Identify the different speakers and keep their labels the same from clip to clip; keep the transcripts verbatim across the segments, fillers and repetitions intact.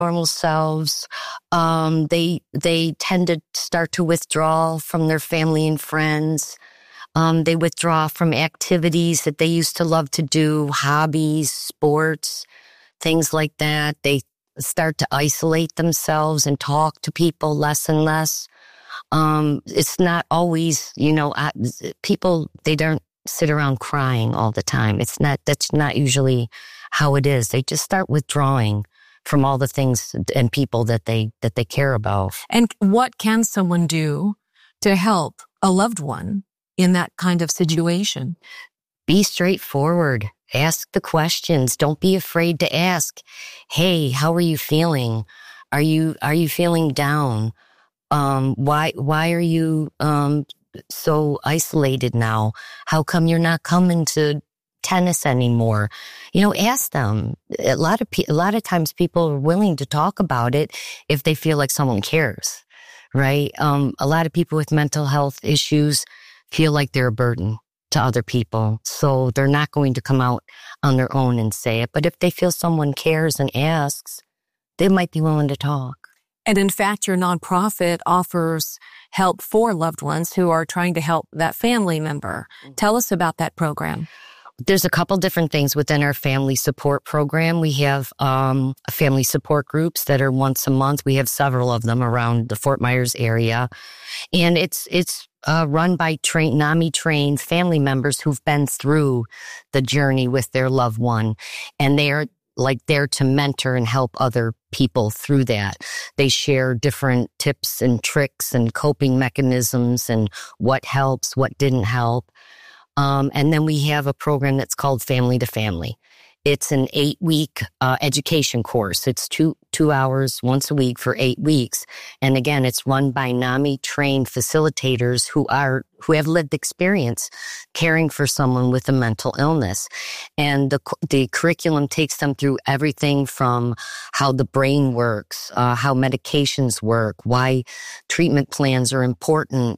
Speaker 1: normal selves. Um, they they tend to start to withdraw from their family and friends. Um, they withdraw from activities that they used to love to do, hobbies, sports, things like that. They start to isolate themselves and talk to people less and less. Um, it's not always, you know, I, people, they don't sit around crying all the time. It's not, that's not usually how it is. They just start withdrawing from all the things and people that they, that they care about.
Speaker 2: And what can someone do to help a loved one in that kind of situation?
Speaker 1: Be straightforward. Ask the questions. Don't be afraid to ask. Hey, how are you feeling? Are you, are you feeling down? Um, why, why are you, um, so isolated now? How come you're not coming to tennis anymore? You know, ask them. A lot of, pe- a lot of times people are willing to talk about it if they feel like someone cares, right? Um, a lot of people with mental health issues feel like they're a burden to other people. So they're not going to come out on their own and say it. But if they feel someone cares and asks, they might be willing to talk.
Speaker 2: And in fact, your nonprofit offers help for loved ones who are trying to help that family member. Tell us about that program.
Speaker 1: There's a couple different things within our family support program. We have um family support groups that are once a month. We have several of them around the Fort Myers area. And it's it's uh, run by train, NAMI-trained family members who've been through the journey with their loved one. And they are like there to mentor and help other people through that. They share different tips and tricks and coping mechanisms and what helps, what didn't help. Um, and then we have a program that's called Family to Family. It's an eight-week uh, education course. It's two two hours once a week for eight weeks. And again, it's run by NAMI-trained facilitators who are who have lived experience caring for someone with a mental illness. And the the curriculum takes them through everything from how the brain works, uh, how medications work, why treatment plans are important,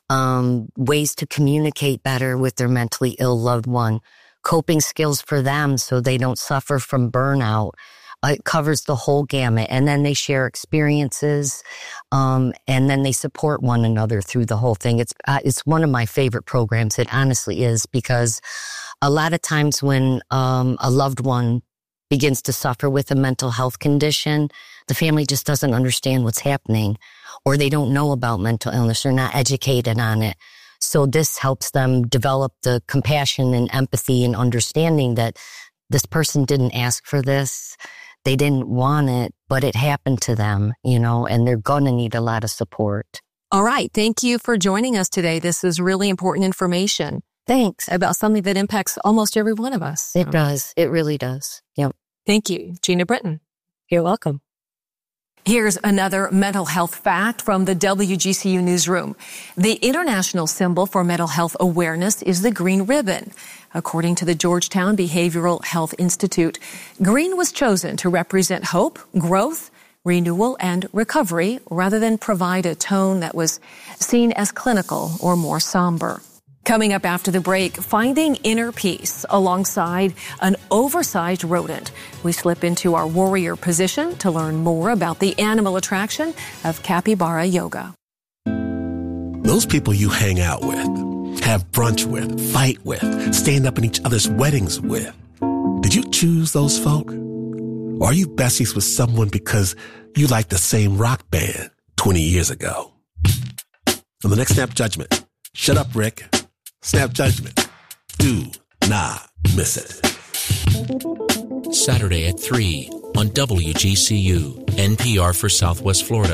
Speaker 1: um, ways to communicate better with their mentally ill loved one, coping skills for them so they don't suffer from burnout. Uh, it covers the whole gamut. And then they share experiences, um, and then they support one another through the whole thing. It's uh, it's one of my favorite programs. It honestly is, because a lot of times when um, a loved one begins to suffer with a mental health condition, the family just doesn't understand what's happening, or they don't know about mental illness. They're not educated on it. So this helps them develop the compassion and empathy and understanding that this person didn't ask for this. They didn't want it, but it happened to them, you know, and they're going to need a lot of support.
Speaker 2: All right. Thank you for joining us today. This is really important information.
Speaker 1: Thanks.
Speaker 2: About something that impacts almost every one of us.
Speaker 1: It does. It really does. Yep.
Speaker 2: Thank you, Gina Britton.
Speaker 1: You're welcome.
Speaker 2: Here's another mental health fact from the W G C U newsroom. The international symbol for mental health awareness is the green ribbon. According to the Georgetown Behavioral Health Institute, green was chosen to represent hope, growth, renewal, and recovery, rather than provide a tone that was seen as clinical or more somber. Coming up after the break, finding inner peace alongside an oversized rodent. We slip into our warrior position to learn more about the animal attraction of capybara yoga.
Speaker 3: Those people you hang out with, have brunch with, fight with, stand up in each other's weddings with. Did you choose those folk? Or are you besties with someone because you like the same rock band twenty years ago? On the next Snap Judgment, shut up, Rick. Snap Judgment. Do not miss it.
Speaker 4: Saturday at three on W G C U, N P R for Southwest Florida.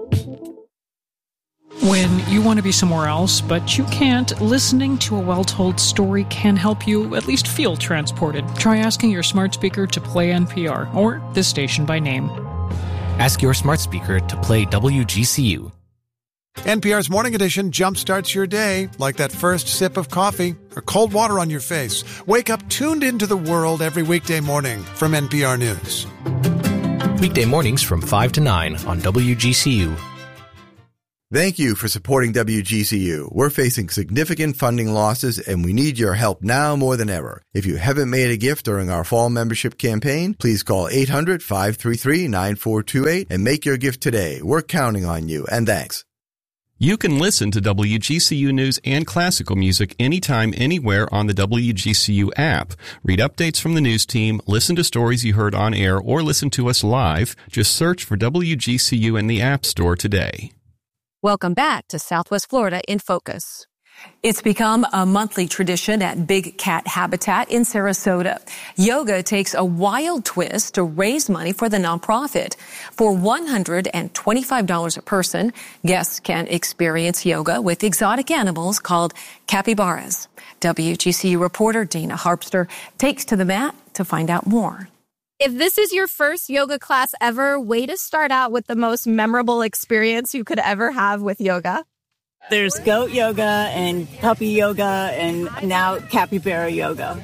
Speaker 5: When you want to be somewhere else, but you can't, listening to a well-told story can help you at least feel transported. Try asking your smart speaker to play N P R or this station by name.
Speaker 6: Ask your smart speaker to play W G C U.
Speaker 7: N P R's Morning Edition jumpstarts your day like that first sip of coffee or cold water on your face. Wake up tuned into the world every weekday morning from N P R News.
Speaker 6: Weekday mornings from five to nine on W G C U.
Speaker 8: Thank you for supporting W G C U. We're facing significant funding losses, and we need your help now more than ever. If you haven't made a gift during our fall membership campaign, please call eight hundred, five three three, nine four two eight and make your gift today. We're counting on you, and thanks.
Speaker 9: You can listen to W G C U News and classical music anytime, anywhere on the W G C U app. Read updates from the news team, listen to stories you heard on air, or listen to us live. Just search for W G C U in the App Store today.
Speaker 2: Welcome back to Southwest Florida in Focus. It's become a monthly tradition at Big Cat Habitat in Sarasota. Yoga takes a wild twist to raise money for the nonprofit. For one hundred twenty-five dollars a person, guests can experience yoga with exotic animals called capybaras. W G C U reporter Dana Harpster takes to the mat to find out more.
Speaker 10: If this is your first yoga class ever, way to start out with the most memorable experience you could ever have with yoga.
Speaker 11: There's goat yoga and puppy yoga and now capybara yoga.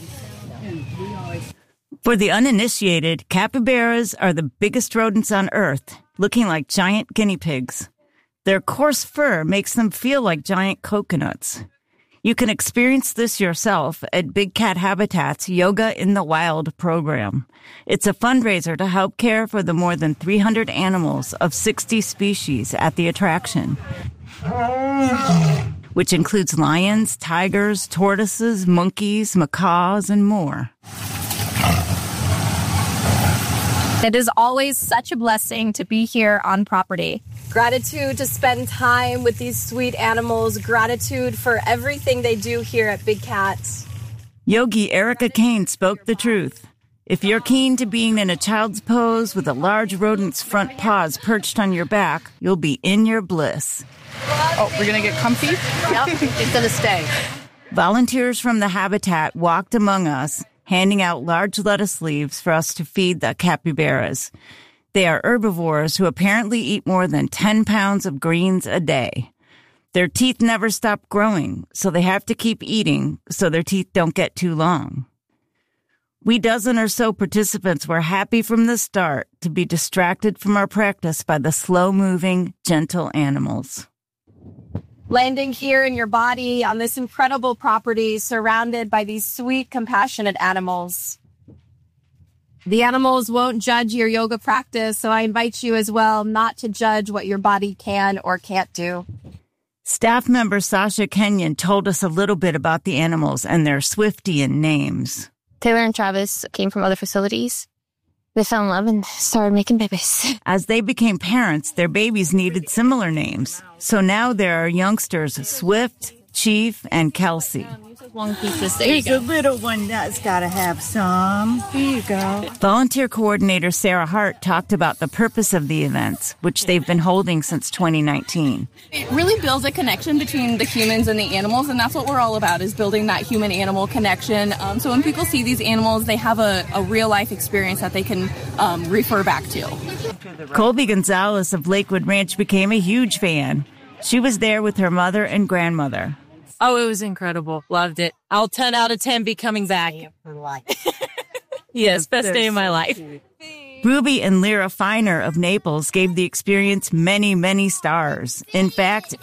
Speaker 12: For the uninitiated, capybaras are the biggest rodents on Earth, looking like giant guinea pigs. Their coarse fur makes them feel like giant coconuts. You can experience this yourself at Big Cat Habitat's Yoga in the Wild program. It's a fundraiser to help care for the more than three hundred animals of sixty species at the attraction, which includes lions, tigers, tortoises, monkeys, macaws, and more.
Speaker 10: It is always such a blessing to be here on property. Gratitude to spend time with these sweet animals. Gratitude for everything they do here at Big Cats.
Speaker 12: Yogi Erica Kane spoke the truth. If you're keen to being in a child's pose with a large rodent's front paws perched on your back, you'll be in your bliss.
Speaker 13: Oh, we're going to get comfy?
Speaker 2: Yep, it's going to stay.
Speaker 12: Volunteers from the habitat walked among us, handing out large lettuce leaves for us to feed the capybaras. They are herbivores who apparently eat more than ten pounds of greens a day. Their teeth never stop growing, so they have to keep eating so their teeth don't get too long. We dozen or so participants were happy from the start to be distracted from our practice by the slow-moving, gentle animals.
Speaker 10: Landing here in your body on this incredible property surrounded by these sweet, compassionate animals. The animals won't judge your yoga practice, so I invite you as well not to judge what your body can or can't do.
Speaker 12: Staff member Sasha Kenyon told us a little bit about the animals and their Swiftian names.
Speaker 14: Taylor and Travis came from other facilities. They fell in love and started making babies.
Speaker 12: As they became parents, their babies needed similar names. So now there are youngsters Swift, Chief, and Kelsey.
Speaker 14: Long pieces. There
Speaker 11: There's
Speaker 14: you go.
Speaker 11: a little one that's got to have some. Here you go.
Speaker 12: Volunteer coordinator Sarah Hart talked about the purpose of the events, which they've been holding since twenty nineteen.
Speaker 13: It really builds a connection between the humans and the animals, and that's what we're all about, is building that human-animal connection. Um, so when people see these animals, they have a, a real-life experience that they can um, refer back to.
Speaker 12: Colby Gonzalez of Lakewood Ranch became a huge fan. She was there with her mother and grandmother.
Speaker 15: Oh, it was incredible. Loved it. I'll ten out of ten be coming back. Yes, best day of my life.
Speaker 12: Ruby and Lyra Finer of Naples gave the experience many, many stars. In fact,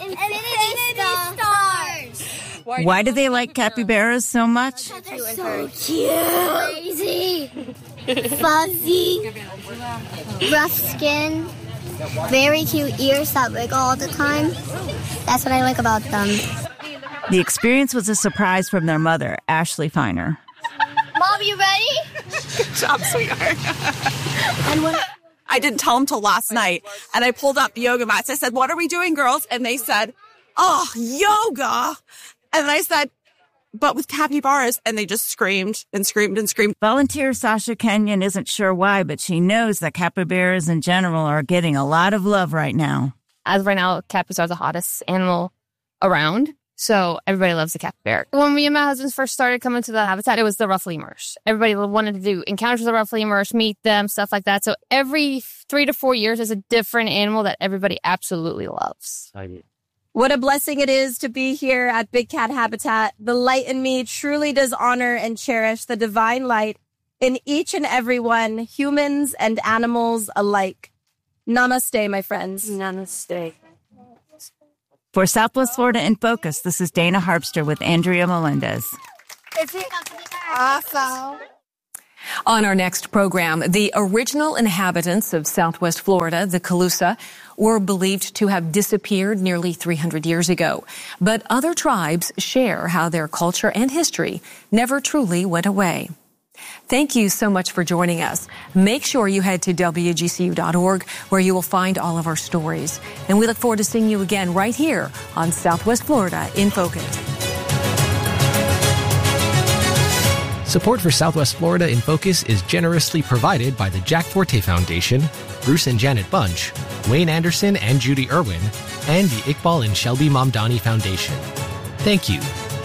Speaker 12: why do they like capybaras so much?
Speaker 16: They're so cute. Crazy. Fuzzy. Rough skin. Very cute ears that wiggle all the time. That's what I like about them.
Speaker 12: The experience was a surprise from their mother, Ashley Finer.
Speaker 16: Mom, you ready?
Speaker 17: Good job, sweetheart. And when I didn't tell them till last night, and I pulled up yoga mats. I said, "What are we doing, girls?" And they said, "Oh, yoga." And then I said, "But with capybaras," and they just screamed and screamed and screamed.
Speaker 12: Volunteer Sasha Kenyon isn't sure why, but she knows that capybaras in general are getting a lot of love right now.
Speaker 14: As of right now, capybaras are the hottest animal around. So everybody loves the capybara. When me and my husband first started coming to the habitat, it was the rough lemurs. Everybody wanted to do encounters with the rough lemurs, meet them, stuff like that. So every three to four years is a different animal that everybody absolutely loves.
Speaker 10: What a blessing it is to be here at Big Cat Habitat. The light in me truly does honor and cherish the divine light in each and every one, humans and animals alike. Namaste, my friends.
Speaker 15: Namaste.
Speaker 12: For Southwest Florida in Focus, this is Dana Harpster with Andrea Melendez.
Speaker 10: Awesome.
Speaker 2: On our next program, the original inhabitants of Southwest Florida, the Calusa, were believed to have disappeared nearly three hundred years ago. But other tribes share how their culture and history never truly went away. Thank you so much for joining us. Make sure you head to W G C U dot org where you will find all of our stories. And we look forward to seeing you again right here on Southwest Florida in Focus.
Speaker 6: Support for Southwest Florida in Focus is generously provided by the Jack Forte Foundation, Bruce and Janet Bunch, Wayne Anderson and Judy Irwin, and the Iqbal and Shelby Mamdani Foundation. Thank you.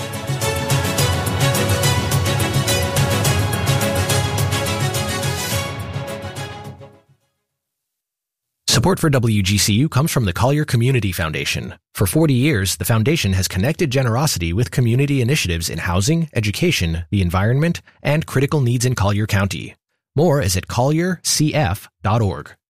Speaker 6: Support for W G C U comes from the Collier Community Foundation. For forty years, the foundation has connected generosity with community initiatives in housing, education, the environment, and critical needs in Collier County. More is at collier c f dot org.